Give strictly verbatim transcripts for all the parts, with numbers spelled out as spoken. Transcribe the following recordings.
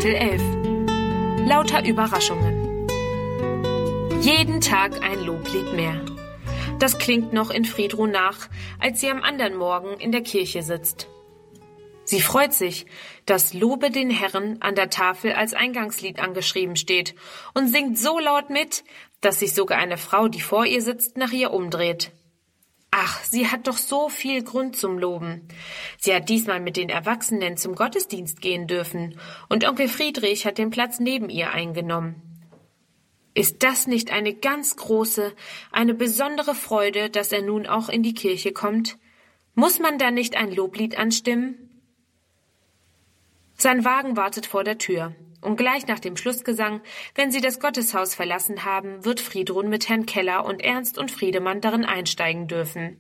Kapitel elf. Lauter Überraschungen. Jeden Tag ein Loblied mehr. Das klingt noch in Friedrun nach, als sie am anderen Morgen in der Kirche sitzt. Sie freut sich, dass Lobe den Herrn an der Tafel als Eingangslied angeschrieben steht und singt so laut mit, dass sich sogar eine Frau, die vor ihr sitzt, nach ihr umdreht. Ach, sie hat doch so viel Grund zum Loben. Sie hat diesmal mit den Erwachsenen zum Gottesdienst gehen dürfen und Onkel Friedrich hat den Platz neben ihr eingenommen. Ist das nicht eine ganz große, eine besondere Freude, dass er nun auch in die Kirche kommt? Muss man da nicht ein Loblied anstimmen? Sein Wagen wartet vor der Tür. Und gleich nach dem Schlussgesang, wenn sie das Gotteshaus verlassen haben, wird Friedrun mit Herrn Keller und Ernst und Friedemann darin einsteigen dürfen.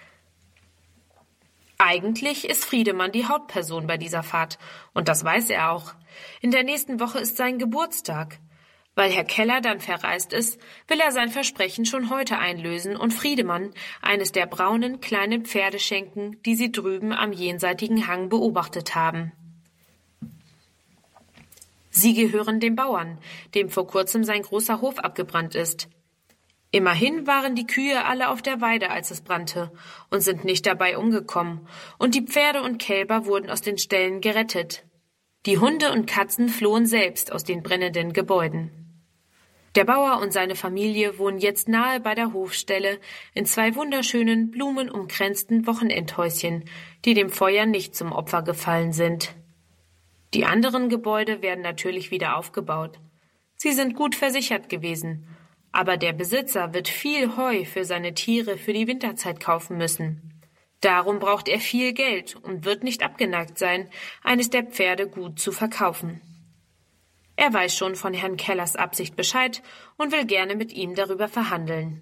Eigentlich ist Friedemann die Hauptperson bei dieser Fahrt, und das weiß er auch. In der nächsten Woche ist sein Geburtstag. Weil Herr Keller dann verreist ist, will er sein Versprechen schon heute einlösen und Friedemann eines der braunen kleinen Pferde schenken, die sie drüben am jenseitigen Hang beobachtet haben. Sie gehören dem Bauern, dem vor kurzem sein großer Hof abgebrannt ist. Immerhin waren die Kühe alle auf der Weide, als es brannte, und sind nicht dabei umgekommen, und die Pferde und Kälber wurden aus den Ställen gerettet. Die Hunde und Katzen flohen selbst aus den brennenden Gebäuden. Der Bauer und seine Familie wohnen jetzt nahe bei der Hofstelle in zwei wunderschönen, blumenumkränzten Wochenendhäuschen, die dem Feuer nicht zum Opfer gefallen sind. Die anderen Gebäude werden natürlich wieder aufgebaut. Sie sind gut versichert gewesen, aber der Besitzer wird viel Heu für seine Tiere für die Winterzeit kaufen müssen. Darum braucht er viel Geld und wird nicht abgeneigt sein, eines der Pferde gut zu verkaufen. Er weiß schon von Herrn Kellers Absicht Bescheid und will gerne mit ihm darüber verhandeln.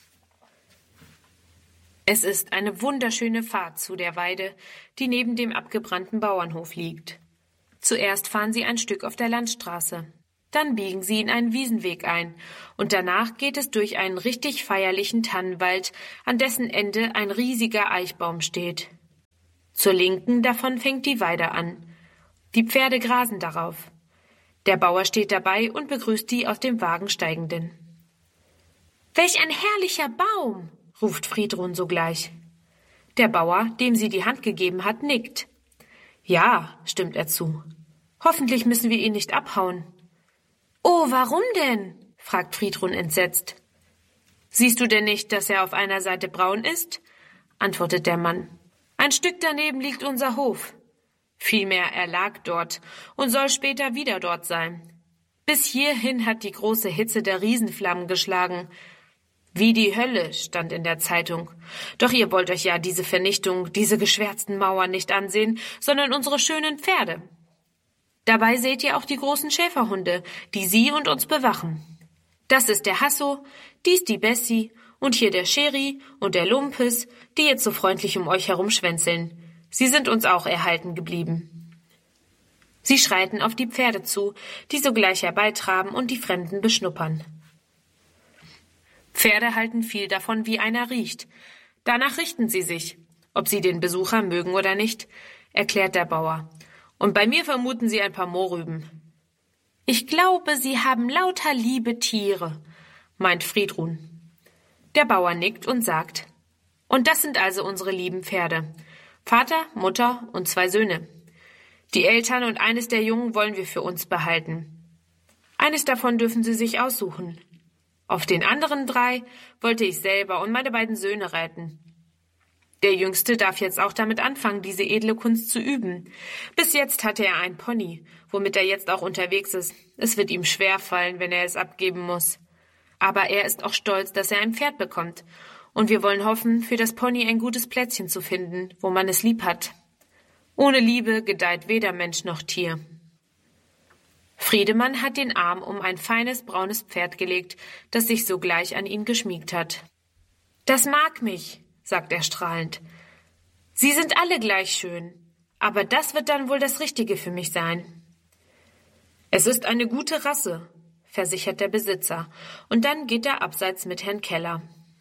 Es ist eine wunderschöne Fahrt zu der Weide, die neben dem abgebrannten Bauernhof liegt. Zuerst fahren sie ein Stück auf der Landstraße. Dann biegen sie in einen Wiesenweg ein und danach geht es durch einen richtig feierlichen Tannenwald, an dessen Ende ein riesiger Eichbaum steht. Zur Linken davon fängt die Weide an. Die Pferde grasen darauf. Der Bauer steht dabei und begrüßt die aus dem Wagen Steigenden. »Welch ein herrlicher Baum«, ruft Friedrun sogleich. Der Bauer, dem sie die Hand gegeben hat, nickt. »Ja«, stimmt er zu. »Hoffentlich müssen wir ihn nicht abhauen.« »Oh, warum denn?« fragt Friedrun entsetzt. »Siehst du denn nicht, dass er auf einer Seite braun ist?« antwortet der Mann. »Ein Stück daneben liegt unser Hof. Vielmehr, er lag dort und soll später wieder dort sein. Bis hierhin hat die große Hitze der Riesenflammen geschlagen. Wie die Hölle, stand in der Zeitung. Doch ihr wollt euch ja diese Vernichtung, diese geschwärzten Mauern nicht ansehen, sondern unsere schönen Pferde. Dabei seht ihr auch die großen Schäferhunde, die sie und uns bewachen. Das ist der Hasso, dies die Bessie und hier der Scheri und der Lumpes, die jetzt so freundlich um euch herumschwänzeln. Sie sind uns auch erhalten geblieben.« Sie schreiten auf die Pferde zu, die sogleich herbeitraben und die Fremden beschnuppern. Pferde halten viel davon, wie einer riecht. Danach richten sie sich, ob sie den Besucher mögen oder nicht, erklärt der Bauer. Und bei mir vermuten sie ein paar Mohrrüben. »Ich glaube, sie haben lauter liebe Tiere«, meint Friedrun. Der Bauer nickt und sagt, »Und das sind also unsere lieben Pferde. Vater, Mutter und zwei Söhne. Die Eltern und eines der Jungen wollen wir für uns behalten. Eines davon dürfen sie sich aussuchen. Auf den anderen drei wollte ich selber und meine beiden Söhne reiten. Der Jüngste darf jetzt auch damit anfangen, diese edle Kunst zu üben. Bis jetzt hatte er ein Pony, womit er jetzt auch unterwegs ist. Es wird ihm schwer fallen, wenn er es abgeben muss. Aber er ist auch stolz, dass er ein Pferd bekommt. Und wir wollen hoffen, für das Pony ein gutes Plätzchen zu finden, wo man es lieb hat. Ohne Liebe gedeiht weder Mensch noch Tier.« Friedemann hat den Arm um ein feines braunes Pferd gelegt, das sich sogleich an ihn geschmiegt hat. »Das mag mich«, sagt er strahlend. »Sie sind alle gleich schön, aber das wird dann wohl das Richtige für mich sein.« »Es ist eine gute Rasse«, versichert der Besitzer, und dann geht er abseits mit Herrn Keller.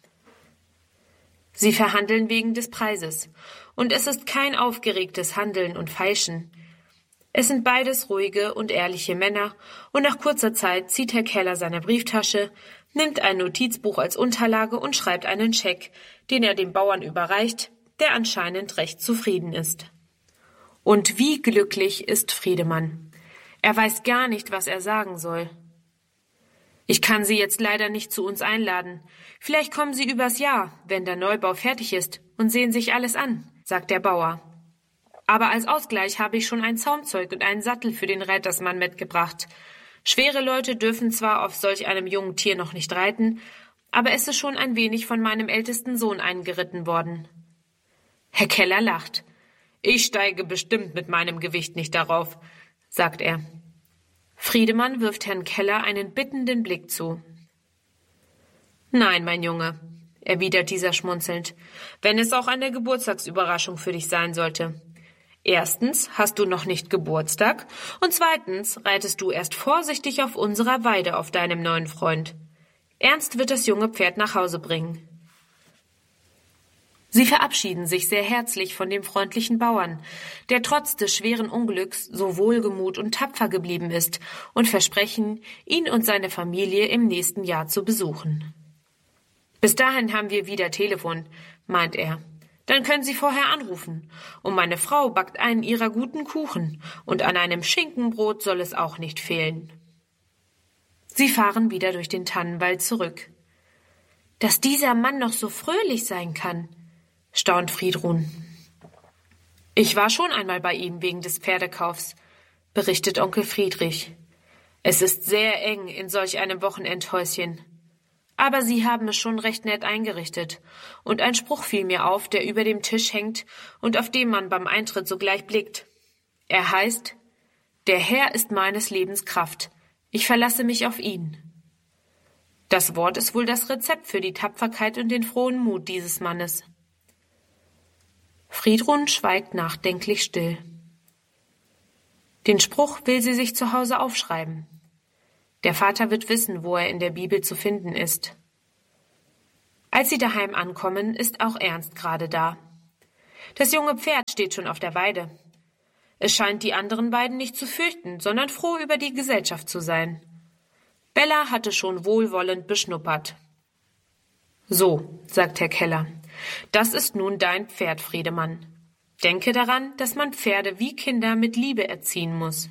Sie verhandeln wegen des Preises, und es ist kein aufgeregtes Handeln und Feilschen. Es sind beides ruhige und ehrliche Männer, und nach kurzer Zeit zieht Herr Keller seine Brieftasche, nimmt ein Notizbuch als Unterlage und schreibt einen Scheck, den er dem Bauern überreicht, der anscheinend recht zufrieden ist. Und wie glücklich ist Friedemann. Er weiß gar nicht, was er sagen soll. »Ich kann Sie jetzt leider nicht zu uns einladen. Vielleicht kommen Sie übers Jahr, wenn der Neubau fertig ist, und sehen sich alles an«, sagt der Bauer. »Aber als Ausgleich habe ich schon ein Zaumzeug und einen Sattel für den Reitersmann mitgebracht. Schwere Leute dürfen zwar auf solch einem jungen Tier noch nicht reiten, aber es ist schon ein wenig von meinem ältesten Sohn eingeritten worden.« Herr Keller lacht. »Ich steige bestimmt mit meinem Gewicht nicht darauf«, sagt er. Friedemann wirft Herrn Keller einen bittenden Blick zu. »Nein, mein Junge«, erwidert dieser schmunzelnd, »wenn es auch eine Geburtstagsüberraschung für dich sein sollte. Erstens hast du noch nicht Geburtstag und zweitens reitest du erst vorsichtig auf unserer Weide auf deinem neuen Freund. Ernst wird das junge Pferd nach Hause bringen.« Sie verabschieden sich sehr herzlich von dem freundlichen Bauern, der trotz des schweren Unglücks so wohlgemut und tapfer geblieben ist, und versprechen, ihn und seine Familie im nächsten Jahr zu besuchen. »Bis dahin haben wir wieder Telefon«, meint er. »Dann können Sie vorher anrufen. Und meine Frau backt einen ihrer guten Kuchen, und an einem Schinkenbrot soll es auch nicht fehlen.« Sie fahren wieder durch den Tannenwald zurück. »Dass dieser Mann noch so fröhlich sein kann«, staunt Friedrun. »Ich war schon einmal bei ihm wegen des Pferdekaufs«, berichtet Onkel Friedrich. »Es ist sehr eng in solch einem Wochenendhäuschen. Aber Sie haben es schon recht nett eingerichtet, und ein Spruch fiel mir auf, der über dem Tisch hängt und auf dem man beim Eintritt sogleich blickt. Er heißt: »Der Herr ist meines Lebens Kraft. Ich verlasse mich auf ihn.« Das Wort ist wohl das Rezept für die Tapferkeit und den frohen Mut dieses Mannes. Friedrun schweigt nachdenklich still. Den Spruch will sie sich zu Hause aufschreiben. Der Vater wird wissen, wo er in der Bibel zu finden ist. Als sie daheim ankommen, ist auch Ernst gerade da. Das junge Pferd steht schon auf der Weide. Es scheint die anderen beiden nicht zu fürchten, sondern froh über die Gesellschaft zu sein. Bella hatte schon wohlwollend beschnuppert. »So«, sagt Herr Keller, »das ist nun dein Pferd, Friedemann. Denke daran, dass man Pferde wie Kinder mit Liebe erziehen muss.«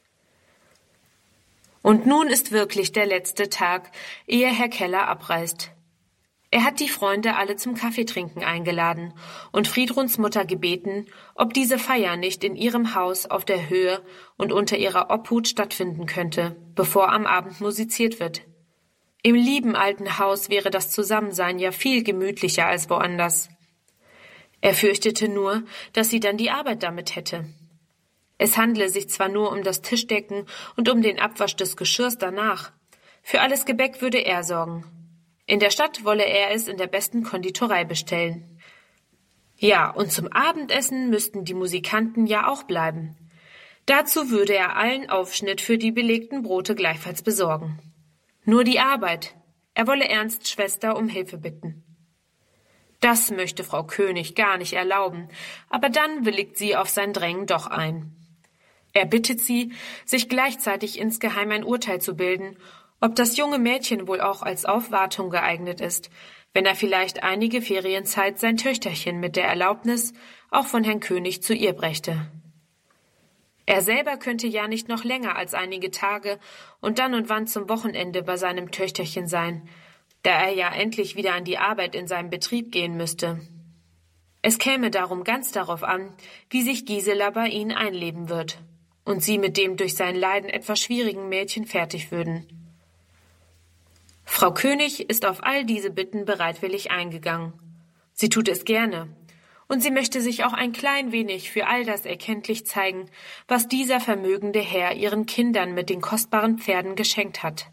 Und nun ist wirklich der letzte Tag, ehe Herr Keller abreist. Er hat die Freunde alle zum Kaffeetrinken eingeladen und Friedruns Mutter gebeten, ob diese Feier nicht in ihrem Haus auf der Höhe und unter ihrer Obhut stattfinden könnte, bevor am Abend musiziert wird. Im lieben alten Haus wäre das Zusammensein ja viel gemütlicher als woanders. Er fürchtete nur, dass sie dann die Arbeit damit hätte. Es handle sich zwar nur um das Tischdecken und um den Abwasch des Geschirrs danach. Für alles Gebäck würde er sorgen. In der Stadt wolle er es in der besten Konditorei bestellen. Ja, und zum Abendessen müssten die Musikanten ja auch bleiben. Dazu würde er allen Aufschnitt für die belegten Brote gleichfalls besorgen. Nur die Arbeit. Er wolle Ernsts Schwester um Hilfe bitten. Das möchte Frau König gar nicht erlauben, aber dann willigt sie auf sein Drängen doch ein. Er bittet sie, sich gleichzeitig insgeheim ein Urteil zu bilden, ob das junge Mädchen wohl auch als Aufwartung geeignet ist, wenn er vielleicht einige Ferienzeit sein Töchterchen mit der Erlaubnis auch von Herrn König zu ihr brächte. Er selber könnte ja nicht noch länger als einige Tage und dann und wann zum Wochenende bei seinem Töchterchen sein, da er ja endlich wieder an die Arbeit in seinem Betrieb gehen müsste. Es käme darum ganz darauf an, wie sich Gisela bei ihnen einleben wird und sie mit dem durch sein Leiden etwas schwierigen Mädchen fertig würden. Frau König ist auf all diese Bitten bereitwillig eingegangen. Sie tut es gerne. Und sie möchte sich auch ein klein wenig für all das erkenntlich zeigen, was dieser vermögende Herr ihren Kindern mit den kostbaren Pferden geschenkt hat.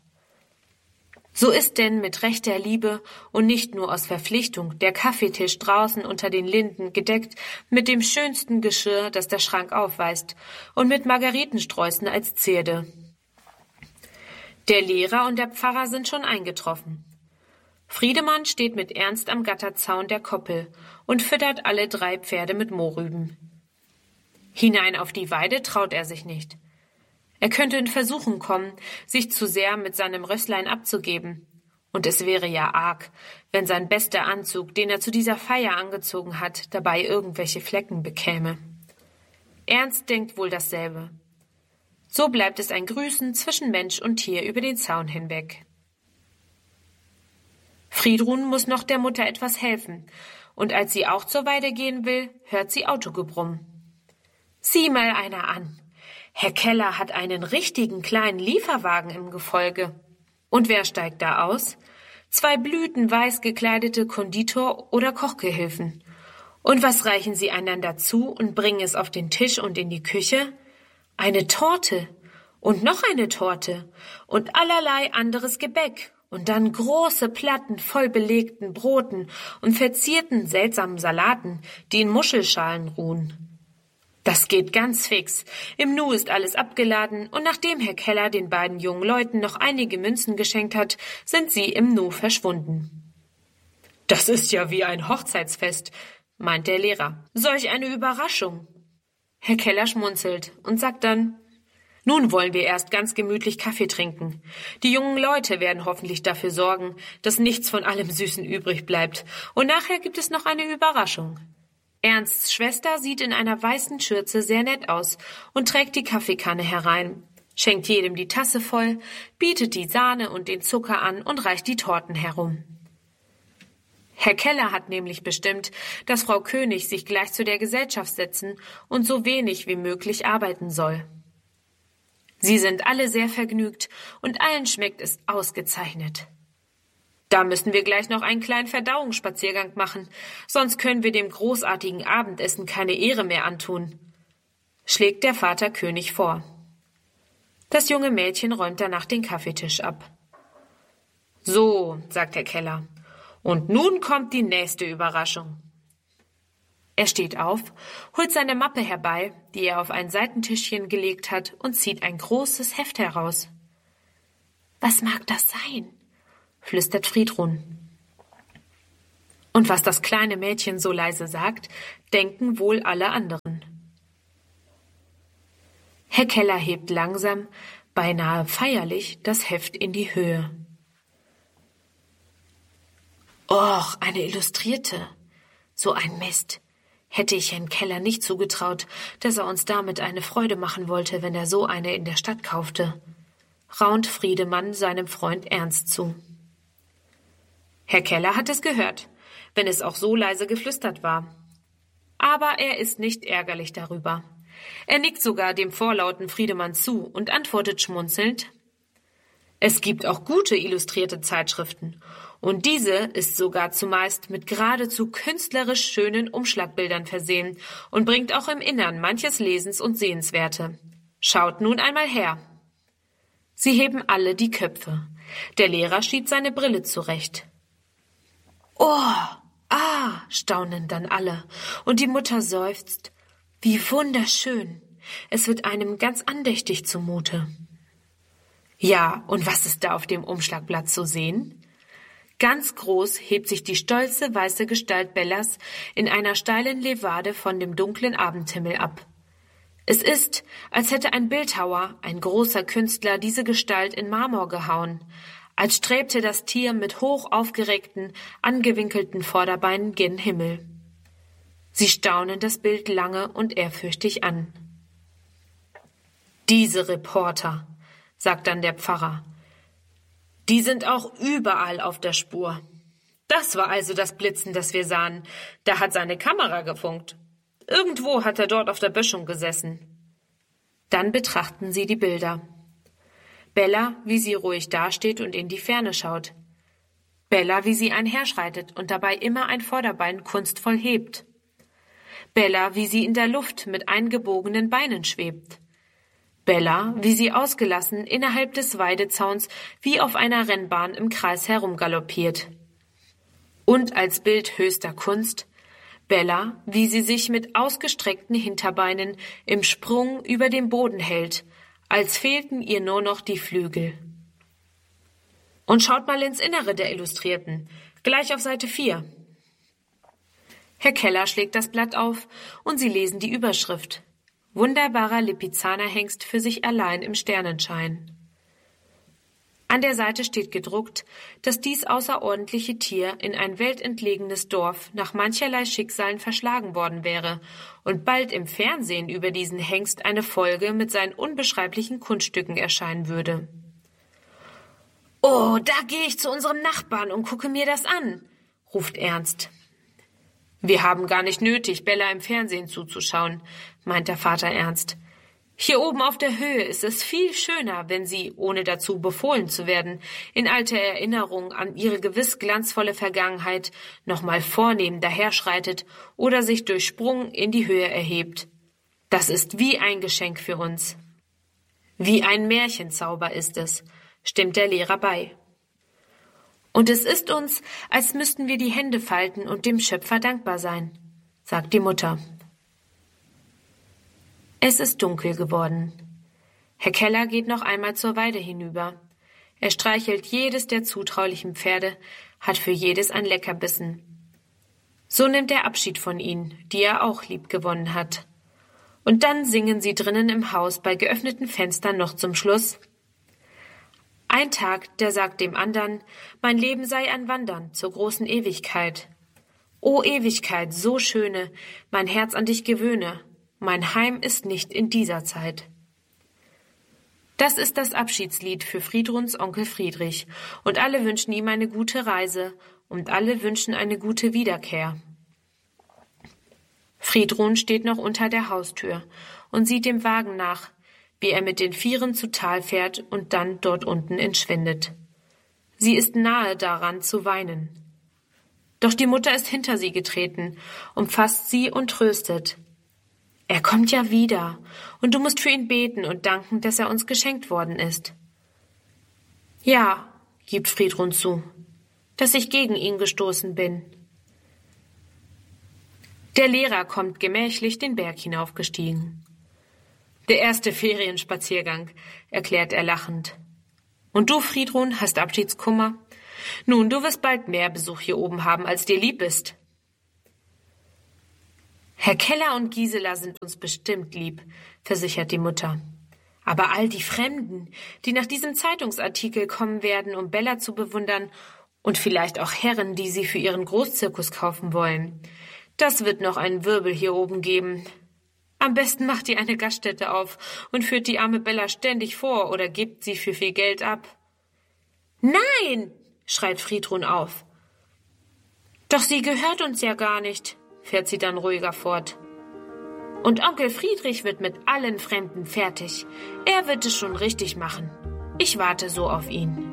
So ist denn mit rechter Liebe und nicht nur aus Verpflichtung der Kaffeetisch draußen unter den Linden gedeckt mit dem schönsten Geschirr, das der Schrank aufweist, und mit Margaritensträußen als Zierde. Der Lehrer und der Pfarrer sind schon eingetroffen. Friedemann steht mit Ernst am Gatterzaun der Koppel und füttert alle drei Pferde mit Mohrrüben. Hinein auf die Weide traut er sich nicht. Er könnte in Versuchung kommen, sich zu sehr mit seinem Rösslein abzugeben. Und es wäre ja arg, wenn sein bester Anzug, den er zu dieser Feier angezogen hat, dabei irgendwelche Flecken bekäme. Ernst denkt wohl dasselbe. So bleibt es ein Grüßen zwischen Mensch und Tier über den Zaun hinweg. Friedrun muss noch der Mutter etwas helfen, und als sie auch zur Weide gehen will, hört sie Autogebrumm. Sieh mal einer an. Herr Keller hat einen richtigen kleinen Lieferwagen im Gefolge. Und wer steigt da aus? Zwei blütenweiß gekleidete Konditor- oder Kochgehilfen. Und was reichen sie einander zu und bringen es auf den Tisch und in die Küche? Eine Torte und noch eine Torte und allerlei anderes Gebäck und dann große Platten voll belegten Broten und verzierten seltsamen Salaten, die in Muschelschalen ruhen. Das geht ganz fix. Im Nu ist alles abgeladen und nachdem Herr Keller den beiden jungen Leuten noch einige Münzen geschenkt hat, sind sie im Nu verschwunden. Das ist ja wie ein Hochzeitsfest, meint der Lehrer. Solch eine Überraschung. Herr Keller schmunzelt und sagt dann, nun wollen wir erst ganz gemütlich Kaffee trinken. Die jungen Leute werden hoffentlich dafür sorgen, dass nichts von allem Süßen übrig bleibt. Und nachher gibt es noch eine Überraschung. Ernsts Schwester sieht in einer weißen Schürze sehr nett aus und trägt die Kaffeekanne herein, schenkt jedem die Tasse voll, bietet die Sahne und den Zucker an und reicht die Torten herum. Herr Keller hat nämlich bestimmt, dass Frau König sich gleich zu der Gesellschaft setzen und so wenig wie möglich arbeiten soll. Sie sind alle sehr vergnügt und allen schmeckt es ausgezeichnet. Da müssen wir gleich noch einen kleinen Verdauungsspaziergang machen, sonst können wir dem großartigen Abendessen keine Ehre mehr antun, schlägt der Vater König vor. Das junge Mädchen räumt danach den Kaffeetisch ab. So, sagt Herr Keller, und nun kommt die nächste Überraschung. Er steht auf, holt seine Mappe herbei, die er auf ein Seitentischchen gelegt hat, und zieht ein großes Heft heraus. Was mag das sein? Flüstert Friedrun. Und was das kleine Mädchen so leise sagt, denken wohl alle anderen. Herr Keller hebt langsam, beinahe feierlich, das Heft in die Höhe. Och, eine Illustrierte. So ein Mist. Hätte ich Herrn Keller nicht zugetraut, dass er uns damit eine Freude machen wollte, wenn er so eine in der Stadt kaufte, raunt Friedemann seinem Freund Ernst zu. Herr Keller hat es gehört, wenn es auch so leise geflüstert war. Aber er ist nicht ärgerlich darüber. Er nickt sogar dem vorlauten Friedemann zu und antwortet schmunzelnd, es gibt auch gute illustrierte Zeitschriften, und diese ist sogar zumeist mit geradezu künstlerisch schönen Umschlagbildern versehen und bringt auch im Innern manches Lesens- und Sehenswerte. Schaut nun einmal her. Sie heben alle die Köpfe. Der Lehrer schiebt seine Brille zurecht. Oh, ah, staunen dann alle, und die Mutter seufzt. Wie wunderschön. Es wird einem ganz andächtig zumute. Ja, und was ist da auf dem Umschlagblatt zu sehen? Ganz groß hebt sich die stolze weiße Gestalt Bellas in einer steilen Levade von dem dunklen Abendhimmel ab. Es ist, als hätte ein Bildhauer, ein großer Künstler, diese Gestalt in Marmor gehauen, als strebte das Tier mit hoch aufgereckten, angewinkelten Vorderbeinen gen Himmel. Sie staunen das Bild lange und ehrfürchtig an. Diese Reporter, sagt dann der Pfarrer, die sind auch überall auf der Spur. Das war also das Blitzen, das wir sahen. Da hat seine Kamera gefunkt. Irgendwo hat er dort auf der Böschung gesessen. Dann betrachten sie die Bilder. Bella, wie sie ruhig dasteht und in die Ferne schaut. Bella, wie sie einherschreitet und dabei immer ein Vorderbein kunstvoll hebt. Bella, wie sie in der Luft mit eingebogenen Beinen schwebt. Bella, wie sie ausgelassen innerhalb des Weidezauns wie auf einer Rennbahn im Kreis herumgaloppiert. Und als Bild höchster Kunst, Bella, wie sie sich mit ausgestreckten Hinterbeinen im Sprung über dem Boden hält, als fehlten ihr nur noch die Flügel. Und schaut mal ins Innere der Illustrierten, gleich auf Seite vier. Herr Keller schlägt das Blatt auf und sie lesen die Überschrift. Wunderbarer Lipizzaner-Hengst für sich allein im Sternenschein. An der Seite steht gedruckt, dass dies außerordentliche Tier in ein weltentlegenes Dorf nach mancherlei Schicksalen verschlagen worden wäre und bald im Fernsehen über diesen Hengst eine Folge mit seinen unbeschreiblichen Kunststücken erscheinen würde. »Oh, da gehe ich zu unserem Nachbarn und gucke mir das an«, ruft Ernst. »Wir haben gar nicht nötig, Bella im Fernsehen zuzuschauen«, meint der Vater ernst. »Hier oben auf der Höhe ist es viel schöner, wenn sie, ohne dazu befohlen zu werden, in alter Erinnerung an ihre gewiss glanzvolle Vergangenheit nochmal vornehm daherschreitet oder sich durch Sprung in die Höhe erhebt. Das ist wie ein Geschenk für uns.« »Wie ein Märchenzauber ist es«, stimmt der Lehrer bei. »Und es ist uns, als müssten wir die Hände falten und dem Schöpfer dankbar sein«, sagt die Mutter. Es ist dunkel geworden. Herr Keller geht noch einmal zur Weide hinüber. Er streichelt jedes der zutraulichen Pferde, hat für jedes ein Leckerbissen. So nimmt er Abschied von ihnen, die er auch liebgewonnen hat. Und dann singen sie drinnen im Haus bei geöffneten Fenstern noch zum Schluss: Ein Tag, der sagt dem andern, mein Leben sei ein Wandern zur großen Ewigkeit. O Ewigkeit, so schöne, mein Herz an dich gewöhne, mein Heim ist nicht in dieser Zeit. Das ist das Abschiedslied für Friedruns Onkel Friedrich, und alle wünschen ihm eine gute Reise, und alle wünschen eine gute Wiederkehr. Friedrun steht noch unter der Haustür und sieht dem Wagen nach, wie er mit den Vieren zu Tal fährt und dann dort unten entschwindet. Sie ist nahe daran zu weinen. Doch die Mutter ist hinter sie getreten, umfasst sie und tröstet. Er kommt ja wieder, und du musst für ihn beten und danken, dass er uns geschenkt worden ist. Ja, gibt Friedrun zu, dass ich gegen ihn gestoßen bin. Der Lehrer kommt gemächlich den Berg hinaufgestiegen. Der erste Ferienspaziergang, erklärt er lachend. Und du, Friedrun, hast Abschiedskummer? Nun, du wirst bald mehr Besuch hier oben haben, als dir lieb ist. Herr Keller und Gisela sind uns bestimmt lieb, versichert die Mutter. Aber all die Fremden, die nach diesem Zeitungsartikel kommen werden, um Bella zu bewundern, und vielleicht auch Herren, die sie für ihren Großzirkus kaufen wollen, das wird noch einen Wirbel hier oben geben. Am besten macht ihr eine Gaststätte auf und führt die arme Bella ständig vor oder gebt sie für viel Geld ab. Nein, schreit Friedrun auf. Doch sie gehört uns ja gar nicht, fährt sie dann ruhiger fort. Und Onkel Friedrich wird mit allen Fremden fertig. Er wird es schon richtig machen. Ich warte so auf ihn.